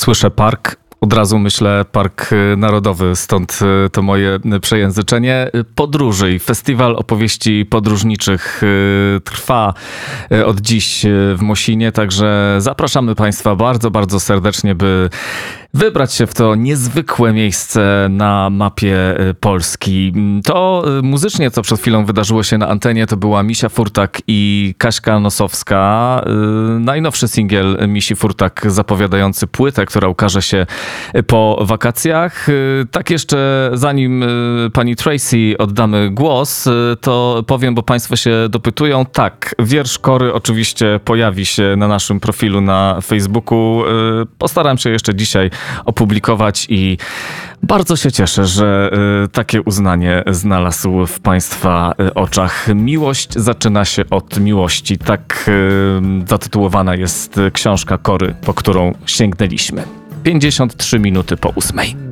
słyszę park, od razu myślę Park Narodowy, stąd to moje przejęzyczenie. Podróży i Festiwal Opowieści Podróżniczych trwa od dziś w Mosinie, także zapraszamy Państwa bardzo, bardzo serdecznie, by wybrać się w to niezwykłe miejsce na mapie Polski. To muzycznie, co przed chwilą wydarzyło się na antenie, to była Misia Furtak i Kaśka Nosowska. Najnowszy singiel Misi Furtak zapowiadający płytę, która ukaże się po wakacjach. Tak jeszcze zanim pani Tracy oddamy głos, to powiem, bo Państwo się dopytują. Tak, wiersz Kory oczywiście pojawi się na naszym profilu na Facebooku. Postaram się jeszcze dzisiaj opublikować i bardzo się cieszę, że takie uznanie znalazł w Państwa oczach. Miłość zaczyna się od miłości. Tak zatytułowana jest książka Kory, po którą sięgnęliśmy. 53 minuty po 8.